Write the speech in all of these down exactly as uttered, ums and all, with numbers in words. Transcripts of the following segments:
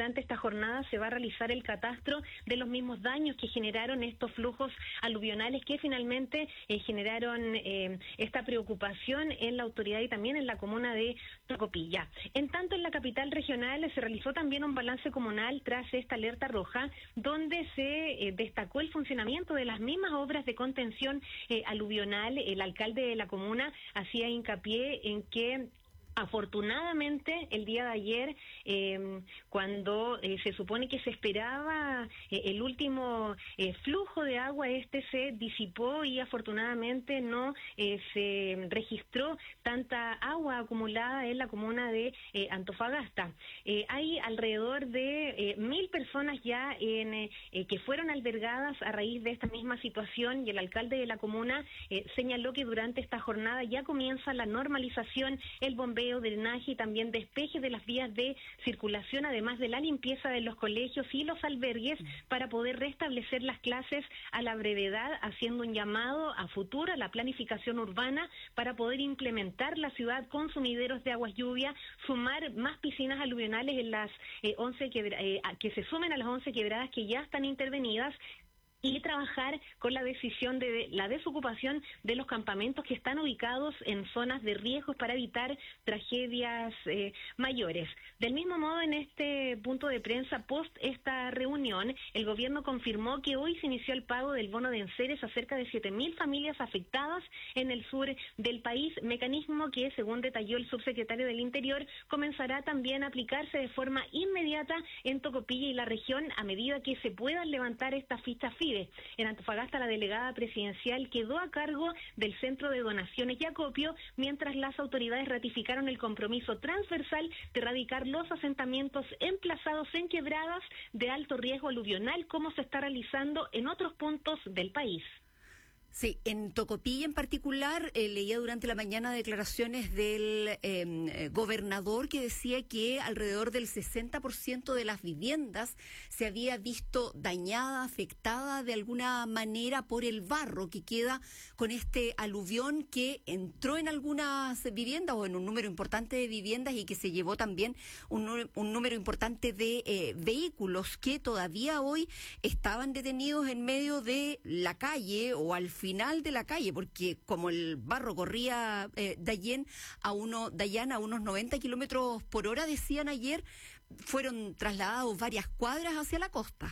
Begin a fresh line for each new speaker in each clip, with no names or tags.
durante esta jornada se va a realizar el catastro de los mismos daños que generaron estos flujos aluvionales que finalmente eh, generaron eh, esta preocupación en la autoridad y también en la comuna de Tocopilla. En tanto, en la capital regional se realizó también un balance comunal tras esta alerta roja, donde se eh, destacó el funcionamiento de las mismas obras de contención eh, aluvional. El alcalde de la comuna hacía hincapié en que afortunadamente, el día de ayer, eh, cuando eh, se supone que se esperaba eh, el último eh, flujo de agua, este se disipó y afortunadamente no eh, se registró tanta agua acumulada en la comuna de eh, Antofagasta. Eh, hay alrededor de eh, mil personas ya en, eh, eh, que fueron albergadas a raíz de esta misma situación, y el alcalde de la comuna eh, señaló que durante esta jornada ya comienza la normalización, el bombeo, drenaje y también despeje de las vías de circulación, además de la limpieza de los colegios y los albergues para poder restablecer las clases a la brevedad, haciendo un llamado a futuro a la planificación urbana para poder implementar la ciudad con sumideros de aguas lluvia, sumar más piscinas aluvionales en las eh, once quebra- eh, que se sumen a las once quebradas que ya están intervenidas, y trabajar con la decisión de la desocupación de los campamentos que están ubicados en zonas de riesgos para evitar tragedias eh, mayores. Del mismo modo, en este punto de prensa post esta reunión, el gobierno confirmó que hoy se inició el pago del bono de enseres a cerca de siete mil familias afectadas en el sur del país, mecanismo que, según detalló el subsecretario del Interior, comenzará también a aplicarse de forma inmediata en Tocopilla y la región a medida que se puedan levantar estas fichas F I D E. En Antofagasta, la delegada presidencial quedó a cargo del Centro de Donaciones y Acopio, mientras las autoridades ratificaron el compromiso transversal de erradicar los asentamientos emplazados en quebradas de alto riesgo aluvional, como se está realizando en otros puntos del país.
Sí, en Tocopilla en particular, eh, leía durante la mañana declaraciones del eh, gobernador que decía que alrededor del sesenta por ciento de las viviendas se había visto dañada, afectada de alguna manera por el barro que queda con este aluvión que entró en algunas viviendas o en un número importante de viviendas y que se llevó también un, un número importante de eh, vehículos que todavía hoy estaban detenidos en medio de la calle o al final de la calle, porque como el barro corría eh, Dayan a uno, Dayan a unos noventa kilómetros por hora, decían ayer, fueron trasladados varias cuadras hacia la costa.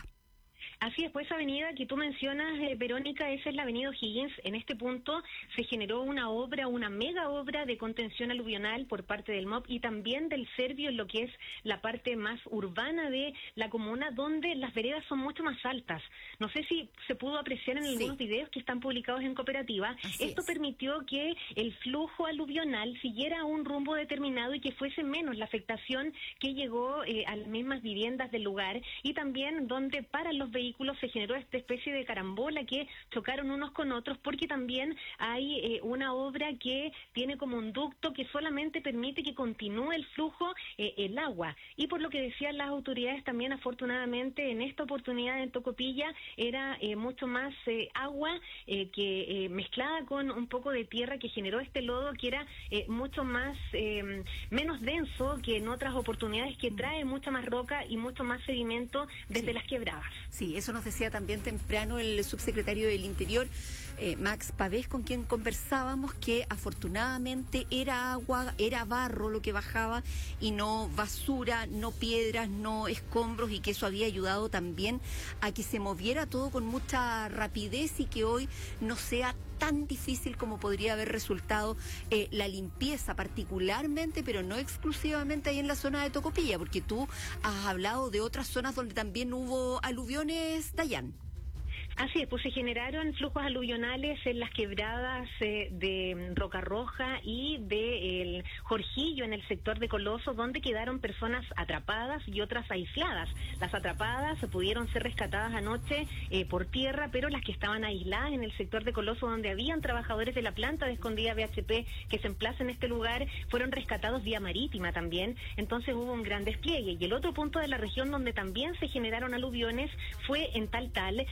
Así es, pues esa avenida que tú mencionas, eh, Verónica, esa es la avenida O'Higgins. En este punto se generó una obra, una mega obra de contención aluvional por parte del M O P y también del Servio en lo que es la parte más urbana de la comuna, donde las veredas son mucho más altas. No sé si se pudo apreciar en sí. algunos videos que están publicados en Cooperativa. Así Esto es. permitió que el flujo aluvional siguiera un rumbo determinado y que fuese menos la afectación que llegó eh, a las mismas viviendas del lugar, y también donde para los vehículos se generó esta especie de carambola que chocaron unos con otros, porque también hay eh, una obra que tiene como un ducto que solamente permite que continúe el flujo eh, el agua, y por lo que decían las autoridades también, afortunadamente en esta oportunidad en Tocopilla era eh, mucho más eh, agua eh, que eh, mezclada con un poco de tierra que generó este lodo que era eh, mucho más eh, menos denso que en otras oportunidades, que trae mucha más roca y mucho más sedimento desde sí. las quebradas.
Sí, eso nos decía también temprano el subsecretario del Interior, eh, Max Pavés, con quien conversábamos, que afortunadamente era agua, era barro lo que bajaba y no basura, no piedras, no escombros, y que eso había ayudado también a que se moviera todo con mucha rapidez y que hoy no sea tan difícil como podría haber resultado eh, la limpieza, particularmente, pero no exclusivamente ahí en la zona de Tocopilla, porque tú has hablado de otras zonas donde también hubo aluviones, Dayan.
Así es, pues se generaron flujos aluvionales en las quebradas eh, de Roca Roja y de el Jorgillo, en el sector de Coloso, donde quedaron personas atrapadas y otras aisladas. Las atrapadas pudieron ser rescatadas anoche eh, por tierra, pero las que estaban aisladas en el sector de Coloso, donde habían trabajadores de la planta de escondida B H P que se emplaza en este lugar, fueron rescatados vía marítima también. Entonces hubo un gran despliegue. Y el otro punto de la región donde también se generaron aluviones fue en Taltal, eh, que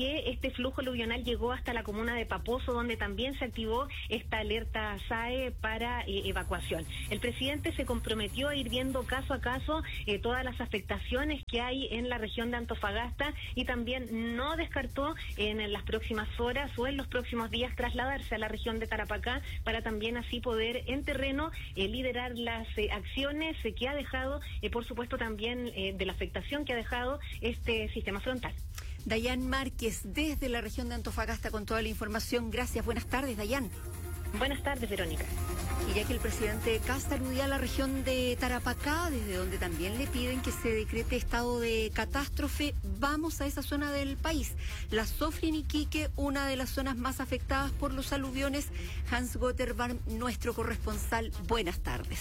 que este flujo aluvional llegó hasta la comuna de Paposo, donde también se activó esta alerta S A E para eh, evacuación. El presidente se comprometió a ir viendo caso a caso eh, todas las afectaciones que hay en la región de Antofagasta y también no descartó en las próximas horas o en los próximos días trasladarse a la región de Tarapacá para también así poder en terreno eh, liderar las eh, acciones eh, que ha dejado, eh, por supuesto también eh, de la afectación que ha dejado este sistema frontal.
Dayan Márquez, desde la región de Antofagasta, con toda la información. Gracias, buenas tardes, Dayan.
Buenas tardes, Verónica.
Y ya que el presidente Kast aludía a la región de Tarapacá, desde donde también le piden que se decrete estado de catástrofe, vamos a esa zona del país. La Sofri en Iquique, una de las zonas más afectadas por los aluviones. Hans Gotterbarm, nuestro corresponsal, buenas tardes.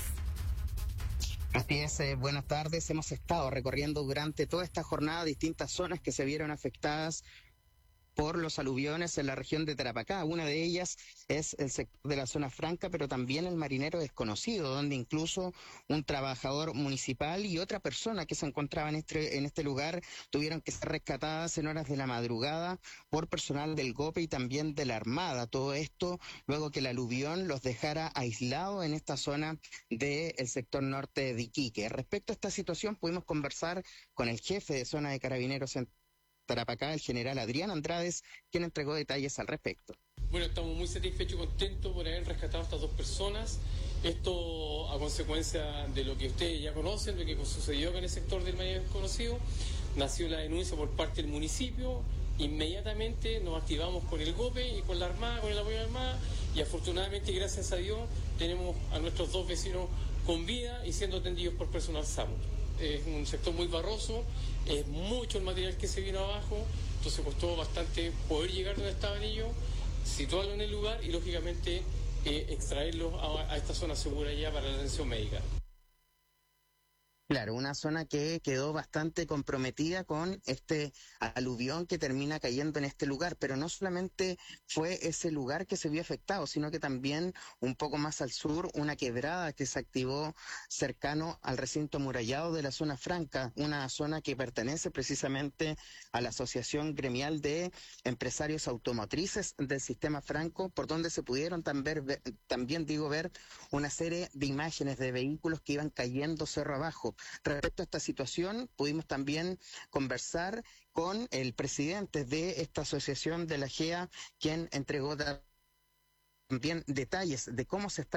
Así es, eh, buenas tardes. Hemos estado recorriendo durante toda esta jornada distintas zonas que se vieron afectadas por los aluviones en la región de Tarapacá. Una de ellas es el sector de la zona franca, pero también el Marinero Desconocido, donde incluso un trabajador municipal y otra persona que se encontraba en este, en este lugar tuvieron que ser rescatadas en horas de la madrugada por personal del GOPE y también de la Armada. Todo esto luego que el aluvión los dejara aislados en esta zona del sector norte de Iquique. Respecto a esta situación pudimos conversar con el jefe de zona de Carabineros en Tarapacá, el general Adrián Andrades, quien entregó detalles al respecto.
Bueno, estamos muy satisfechos y contentos por haber rescatado a estas dos personas. Esto a consecuencia de lo que ustedes ya conocen, lo que sucedió con el sector del Marinero Desconocido. Nació la denuncia por parte del municipio. Inmediatamente nos activamos con el GOPE y con la Armada, con el apoyo de la Armada, y afortunadamente, gracias a Dios, tenemos a nuestros dos vecinos con vida y siendo atendidos por personal SAMU. Es un sector muy barroso, es mucho el material que se vino abajo, entonces costó bastante poder llegar donde estaban ellos, situarlo en el lugar y lógicamente eh, extraerlos a, a esta zona segura ya para la atención médica.
Claro, una zona que quedó bastante comprometida con este aluvión que termina cayendo en este lugar, pero no solamente fue ese lugar que se vio afectado, sino que también un poco más al sur, una quebrada que se activó cercano al recinto amurallado de la zona franca, una zona que pertenece precisamente a la Asociación Gremial de Empresarios Automotrices del Sistema Franco, por donde se pudieron también ver, también digo ver una serie de imágenes de vehículos que iban cayendo cerro abajo. Respecto a esta situación, pudimos también conversar con el presidente de esta asociación de la G E A, quien entregó también detalles de cómo se está